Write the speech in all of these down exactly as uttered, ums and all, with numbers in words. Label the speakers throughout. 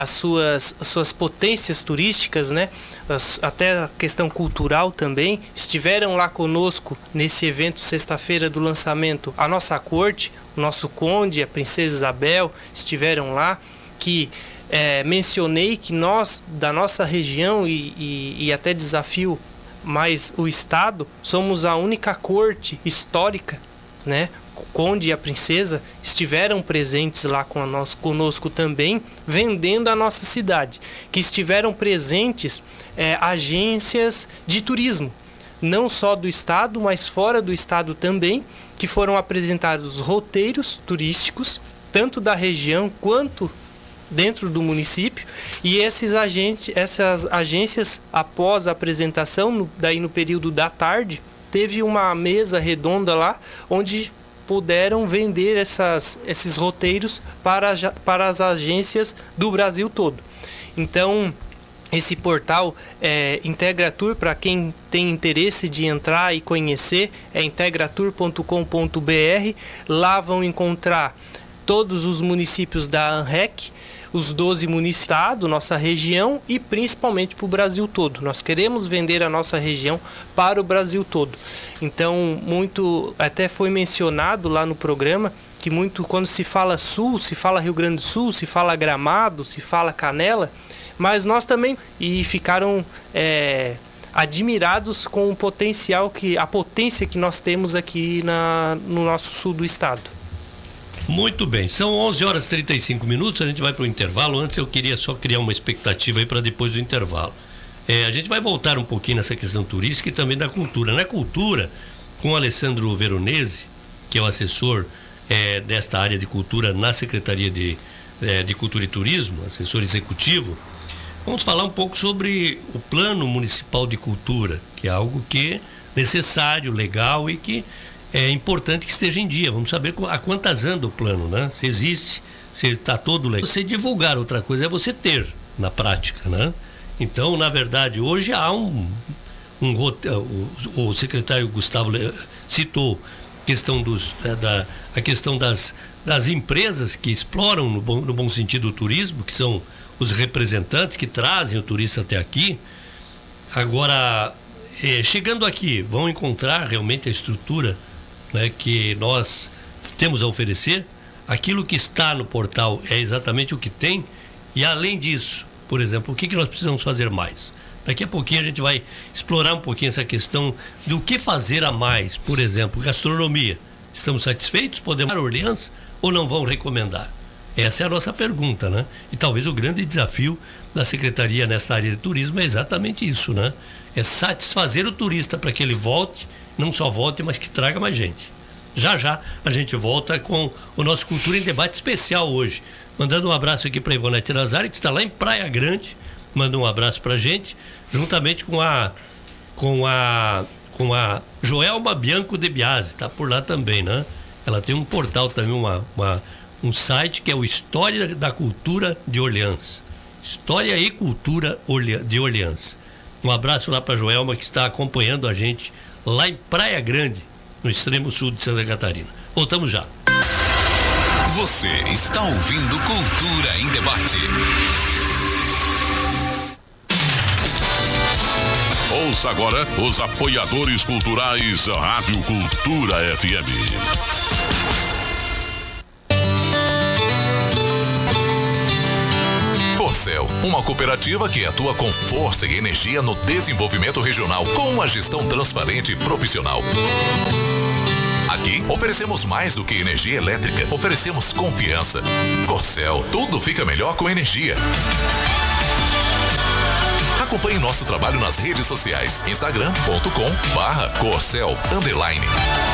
Speaker 1: as suas, as suas potências turísticas, né? As, até a questão cultural também, estiveram lá conosco nesse evento sexta-feira do lançamento. A nossa corte, o nosso conde, a princesa Isabel, estiveram lá, que é, mencionei que nós, da nossa região e, e, e até desafio mais o Estado, somos a única corte histórica, né? O conde e a princesa estiveram presentes lá com a nós, conosco também, vendendo a nossa cidade. Que estiveram presentes é, agências de turismo, não só do estado, mas fora do estado também, que foram apresentados roteiros turísticos, tanto da região quanto dentro do município, e esses agentes, essas agências, após a apresentação, no, daí no período da tarde, teve uma mesa redonda lá, onde puderam vender essas, esses roteiros para, para as agências do Brasil todo. Então, esse portal é Integratur, para quem tem interesse de entrar e conhecer, é integratur ponto com ponto br. Lá vão encontrar todos os municípios da ANREC, os doze municípios, nossa região, e principalmente para o Brasil todo. Nós queremos vender a nossa região para o Brasil todo. Então, muito, até foi mencionado lá no programa, que muito, quando se fala Sul, se fala Rio Grande do Sul, se fala Gramado, se fala Canela, mas nós também, e ficaram é, admirados com o potencial, que, a potência que nós temos aqui na, no nosso sul do estado.
Speaker 2: Muito bem, são onze horas e trinta e cinco minutos, a gente vai para o intervalo. Antes eu queria só criar uma expectativa aí para depois do intervalo. É, a gente vai voltar um pouquinho nessa questão turística e também da cultura. Na cultura, com o Alessandro Veronese, que é o assessor é, desta área de cultura na Secretaria de, é, de Cultura e Turismo, assessor executivo, vamos falar um pouco sobre o Plano Municipal de Cultura, que é algo que é necessário, legal e que é importante que esteja em dia. Vamos saber a quantas anda o plano, né? Se existe, se está todo legal. Você divulgar, outra coisa é você ter na prática, né? Então, na verdade, hoje há um, um o, o secretário Gustavo citou questão dos, da, a questão das, das empresas que exploram no bom, no bom sentido o turismo, que são os representantes que trazem o turista até aqui. Agora, eh, chegando aqui, vão encontrar realmente a estrutura, né, que nós temos a oferecer. Aquilo que está no portal é exatamente o que tem, e além disso, por exemplo, o que, que nós precisamos fazer mais? Daqui a pouquinho a gente vai explorar um pouquinho essa questão do que fazer a mais. Por exemplo, gastronomia. Estamos satisfeitos? Podemos ir a Orleans ou não vão recomendar? Essa é a nossa pergunta, né? E talvez o grande desafio da Secretaria nessa área de turismo é exatamente isso, né? É satisfazer o turista para que ele volte, não só volte, mas que traga mais gente. Já já a gente volta com o nosso Cultura em Debate especial hoje. Mandando um abraço aqui para Ivonete Nazari, que está lá em Praia Grande. Manda um abraço para a gente, juntamente com a com a com a Joelma Bianco de Biasi, está por lá também, né? Ela tem um portal também, uma, uma, um site que é o História da Cultura de Orleans. História e Cultura de Orleans. Um abraço lá para a Joelma, que está acompanhando a gente lá em Praia Grande, no extremo sul de Santa Catarina. Voltamos já.
Speaker 3: Você está ouvindo Cultura em Debate. Ouça agora os apoiadores culturais Rádio Cultura F M. Corcel, uma cooperativa que atua com força e energia no desenvolvimento regional, com uma gestão transparente e profissional. Aqui, oferecemos mais do que energia elétrica, oferecemos confiança. Corcel, tudo fica melhor com energia. Acompanhe nosso trabalho nas redes sociais, instagram ponto com barra Corcel underline.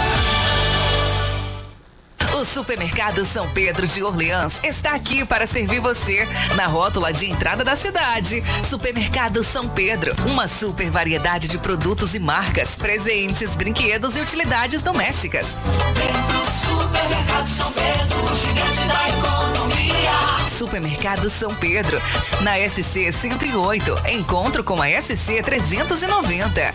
Speaker 4: O Supermercado São Pedro de Orleans está aqui para servir você na rótula de entrada da cidade. Supermercado São Pedro, uma super variedade de produtos e marcas, presentes, brinquedos e utilidades domésticas.
Speaker 5: Vem pro Supermercado São Pedro, gigante da economia.
Speaker 4: Supermercado São Pedro, na S C cento e oito, encontro com a S C trezentos e noventa.